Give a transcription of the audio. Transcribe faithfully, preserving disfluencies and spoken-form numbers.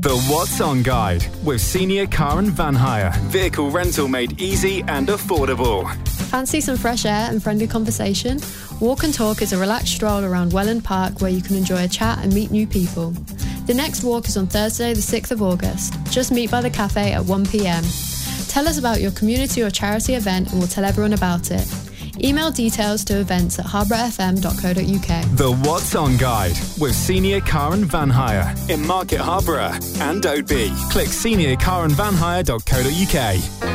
The What's On Guide with Senior Car and Van Hire. Vehicle rental made easy and affordable. Fancy some fresh air and friendly conversation? Walk and Talk is a relaxed stroll around Welland Park where you can enjoy a chat and meet new people. The next walk is on Thursday the sixth of August. Just meet by the cafe at one p m. Tell us about your community or charity event and we'll tell everyone about it. Email details to events at harbour f m dot co dot u k. The What's On Guide with Senior Car and Van Hire in Market Harborough and Oadby. Click senior car and van hire dot co dot u k.